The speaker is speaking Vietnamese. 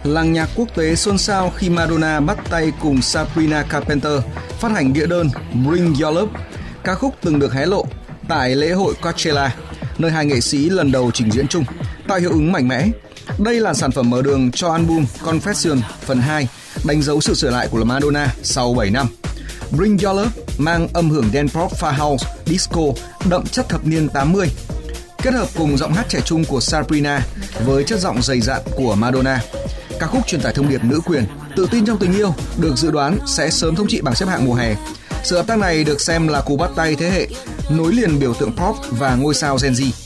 Làng nhạc quốc tế xôn xao khi Madonna bắt tay cùng Sabrina Carpenter phát hành đĩa đơn Bring Your Love, ca khúc từng được hé lộ tại lễ hội Coachella, nơi hai nghệ sĩ lần đầu trình diễn chung, tạo hiệu ứng mạnh mẽ. Đây là sản phẩm mở đường cho album Confession phần 2, đánh dấu sự sửa lại của Madonna sau 7 năm. Bring Your Love mang âm hưởng dance pop pha house, disco đậm chất thập niên 80, kết hợp cùng giọng hát trẻ trung của Sabrina với chất giọng dày dặn của Madonna. Ca khúc truyền tải thông điệp nữ quyền, tự tin trong tình yêu được dự đoán sẽ sớm thống trị bảng xếp hạng mùa hè. Sự hợp tác này được xem là cú bắt tay thế hệ, nối liền biểu tượng pop và ngôi sao Gen Z.